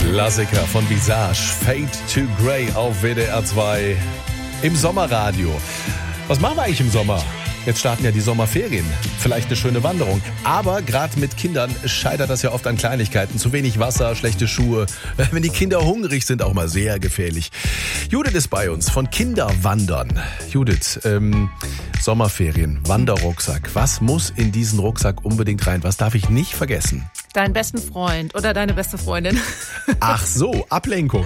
Klassiker von Visage, Fade to Grey auf WDR 2 im Sommerradio. Was machen wir eigentlich im Sommer? Jetzt starten ja die Sommerferien. Vielleicht eine schöne Wanderung. Aber gerade mit Kindern scheitert das ja oft an Kleinigkeiten. Zu wenig Wasser, schlechte Schuhe. Wenn die Kinder hungrig sind, auch mal sehr gefährlich. Judith ist bei uns von Kinderwandern. Judith, Sommerferien, Wanderrucksack. Was muss in diesen Rucksack unbedingt rein? Was darf ich nicht vergessen? Deinen besten Freund oder deine beste Freundin. Ach so, Ablenkung.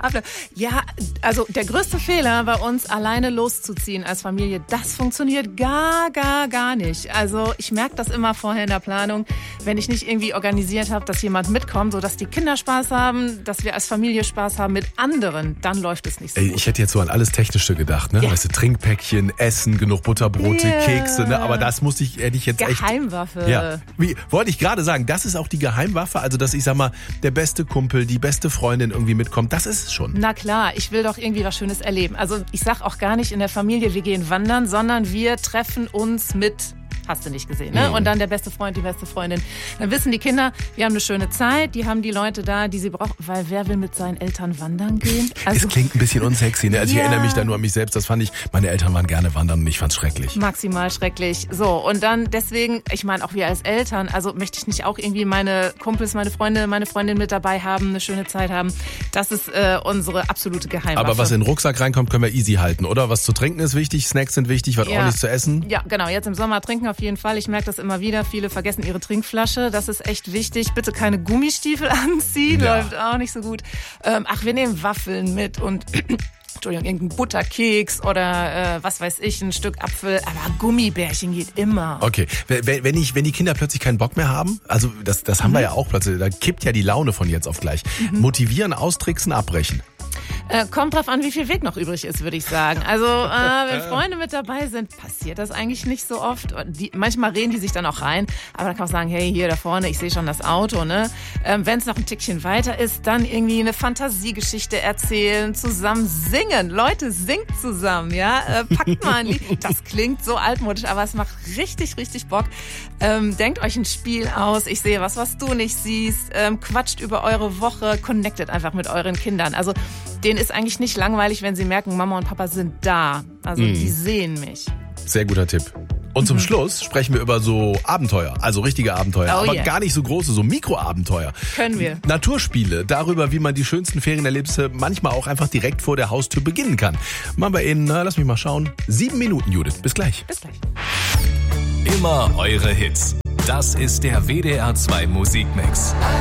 Ja, also der größte Fehler bei uns, alleine loszuziehen als Familie, das funktioniert gar nicht. Also ich merke das immer vorher in der Planung, wenn ich nicht irgendwie organisiert habe, dass jemand mitkommt, sodass die Kinder Spaß haben, dass wir als Familie Spaß haben mit anderen, dann läuft es nicht so gut. Ich hätte jetzt so an alles Technische gedacht, ne? Ja. Weißt du, Trinkpäckchen, Essen, genug Butterbrote, Yeah. Kekse, ne? Aber das hätte ich jetzt Geheimwaffe. echt... Ja, wollte ich gerade sagen, das ist auch die Geheimwaffe, also dass ich sag mal, der beste Kumpel, die beste Freundin irgendwie mitkommt, das ist es schon. Na klar, ich will doch irgendwie was Schönes erleben. Also ich sag auch gar nicht in der Familie, wir gehen wandern, sondern wir treffen uns mit... Hast du nicht gesehen, ne? Und dann der beste Freund, die beste Freundin. Dann wissen die Kinder, wir haben eine schöne Zeit, die haben die Leute da, die sie brauchen. Weil wer will mit seinen Eltern wandern gehen? Es klingt ein bisschen unsexy, ne? Also ich erinnere mich da nur an mich selbst, das fand ich, meine Eltern waren gerne wandern und ich fand's schrecklich. Maximal schrecklich. So, und dann deswegen, ich meine auch wir als Eltern, also möchte ich nicht auch irgendwie meine Kumpels, meine Freunde, meine Freundin mit dabei haben, eine schöne Zeit haben. Das ist unsere absolute Geheimwaffe. Aber was in den Rucksack reinkommt, können wir easy halten, oder? Was zu trinken ist wichtig, Snacks sind wichtig, was ordentlich zu essen. Ja, genau. Jetzt im Sommer trinken auf jeden Fall. Ich merke das immer wieder. Viele vergessen ihre Trinkflasche. Das ist echt wichtig. Bitte keine Gummistiefel anziehen. Ja. Läuft auch nicht so gut. Wir nehmen Waffeln mit und Entschuldigung, irgendein Butterkeks oder was weiß ich, ein Stück Apfel. Aber Gummibärchen geht immer. Okay, wenn die Kinder plötzlich keinen Bock mehr haben, also das haben wir ja auch plötzlich, da kippt ja die Laune von jetzt auf gleich. Motivieren, austricksen, abbrechen. Kommt drauf an, wie viel Weg noch übrig ist, würde ich sagen. Also, wenn Freunde mit dabei sind, passiert das eigentlich nicht so oft. Manchmal reden die sich dann auch rein, aber dann kann man sagen, hey, hier da vorne, ich sehe schon das Auto, ne? Wenn es noch ein Tickchen weiter ist, dann irgendwie eine Fantasiegeschichte erzählen, zusammen singen. Leute, singt zusammen, ja? Packt mal ein Lied. Das klingt so altmodisch, aber es macht richtig, richtig Bock. Denkt euch ein Spiel aus. Ich sehe was du nicht siehst. Quatscht über eure Woche. Connectet einfach mit euren Kindern. Also, denen ist eigentlich nicht langweilig, wenn sie merken, Mama und Papa sind da. Also die sehen mich. Sehr guter Tipp. Und zum Schluss sprechen wir über so Abenteuer, also richtige Abenteuer, aber gar nicht so große, so Mikroabenteuer. Können wir. Naturspiele, darüber, wie man die schönsten Ferienerlebnisse manchmal auch einfach direkt vor der Haustür beginnen kann. Machen wir in, lass mich mal schauen, 7 Minuten, Judith. Bis gleich. Bis gleich. Immer eure Hits. Das ist der WDR 2 Musikmix.